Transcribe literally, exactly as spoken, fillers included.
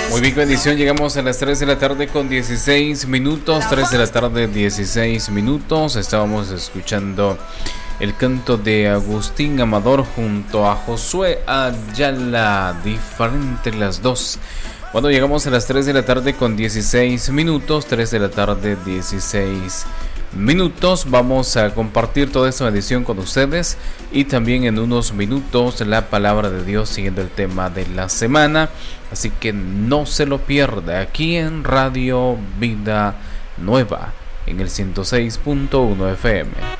Muy bien, bendición. Llegamos a las tres de la tarde con dieciséis minutos. tres de la tarde, dieciséis minutos. Estábamos escuchando el canto de Agustín Amador junto a Josué Ayala. Diferente las dos. Bueno, llegamos a las tres de la tarde con dieciséis minutos. tres de la tarde, dieciséis minutos. Vamos a compartir toda esta bendición con ustedes. Y también en unos minutos la palabra de Dios siguiendo el tema de la semana. Así que no se lo pierda aquí en Radio Vida Nueva en el ciento seis punto uno F M.